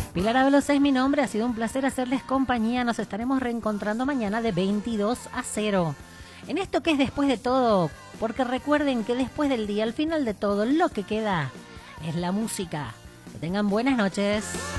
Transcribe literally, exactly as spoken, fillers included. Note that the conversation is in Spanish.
Pilar Ábalos es mi nombre, ha sido un placer hacerles compañía. Nos estaremos reencontrando mañana de veintidós a cero. En esto que es después de todo, porque recuerden que después del día, al final de todo, lo que queda es la música. Que tengan buenas noches.